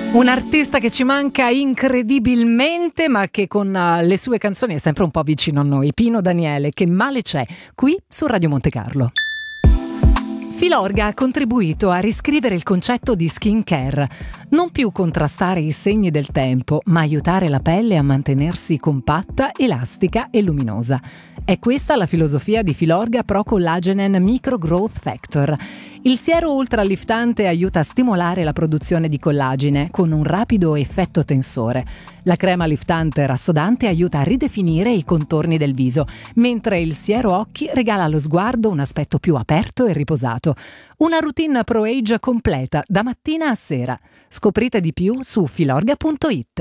Un artista che ci manca incredibilmente, ma che con le sue canzoni è sempre un po' vicino a noi. Pino Daniele, Che male c'è, qui su Radio Monte Carlo. Filorga ha contribuito a riscrivere il concetto di skin care. Non più contrastare i segni del tempo, ma aiutare la pelle a mantenersi compatta, elastica e luminosa. È questa la filosofia di Filorga Pro Collagen Micro Growth Factor. Il siero ultraliftante aiuta a stimolare la produzione di collagene con un rapido effetto tensore. La crema liftante rassodante aiuta a ridefinire i contorni del viso, mentre il siero occhi regala allo sguardo un aspetto più aperto e riposato. Una routine Pro Age completa da mattina a sera. Scoprite di più su filorga.it.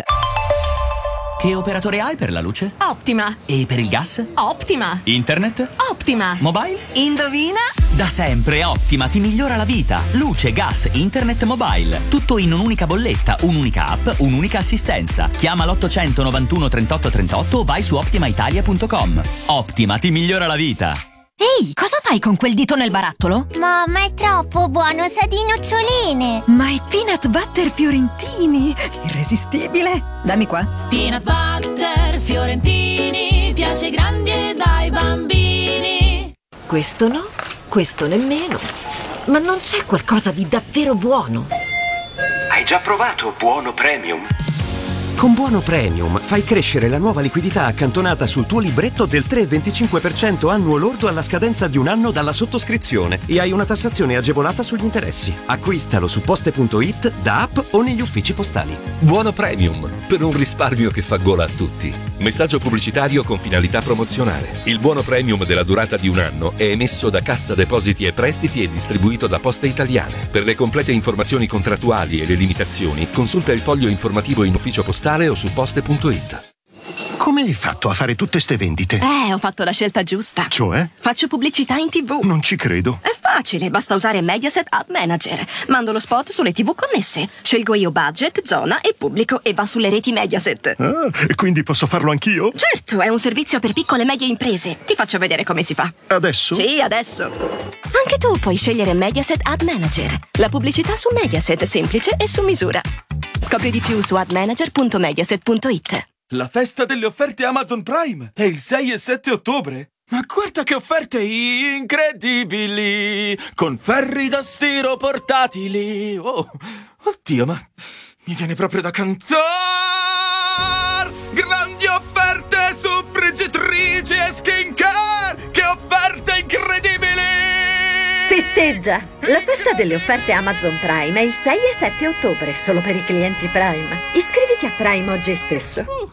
Che operatore hai per la luce? Optima. E per il gas? Optima. Internet? Optima. Mobile? Indovina? Da sempre Optima ti migliora la vita. Luce, gas, internet, mobile. Tutto in un'unica bolletta, un'unica app, un'unica assistenza. Chiama l'800 91 38 38 o vai su optimaitalia.com. Optima ti migliora la vita. Ehi, cosa fai con quel dito nel barattolo? Mamma, è troppo buono, sa di noccioline. Ma è peanut butter fiorentini! Irresistibile! Dammi qua. Peanut butter fiorentini, piace ai grandi e dai bambini. Questo no, questo nemmeno. Ma non c'è qualcosa di davvero buono? Hai già provato Buono Premium? Con Buono Premium fai crescere la nuova liquidità accantonata sul tuo libretto del 3,25% annuo lordo alla scadenza di un anno dalla sottoscrizione e hai una tassazione agevolata sugli interessi. Acquistalo su poste.it, da app o negli uffici postali. Buono Premium, per un risparmio che fa gola a tutti. Messaggio pubblicitario con finalità promozionale. Il Buono Premium della durata di un anno è emesso da Cassa Depositi e Prestiti e distribuito da Poste Italiane. Per le complete informazioni contrattuali e le limitazioni, consulta il foglio informativo in ufficio postale o su poste.it. Come hai fatto a fare tutte ste vendite? Ho fatto la scelta giusta. Cioè? Faccio pubblicità in TV. Non ci credo. È facile, basta usare Mediaset Ad Manager. Mando lo spot sulle TV connesse. Scelgo io budget, zona e pubblico e va sulle reti Mediaset. Ah, e quindi posso farlo anch'io? Certo, è un servizio per piccole e medie imprese. Ti faccio vedere come si fa. Adesso? Sì, adesso. Anche tu puoi scegliere Mediaset Ad Manager. La pubblicità su Mediaset, semplice e su misura. Scopri di più su admanager.mediaset.it. La festa delle offerte Amazon Prime è il 6 e 7 ottobre. Ma guarda che offerte incredibili! Con ferri da stiro portatili. Oh, oddio, ma mi viene proprio da cantare! Grandi offerte su friggitrici e skincare! Che offerte incredibili! Festeggia! La festa delle offerte Amazon Prime è il 6 e 7 ottobre, solo per i clienti Prime. Iscriviti a Prime oggi stesso.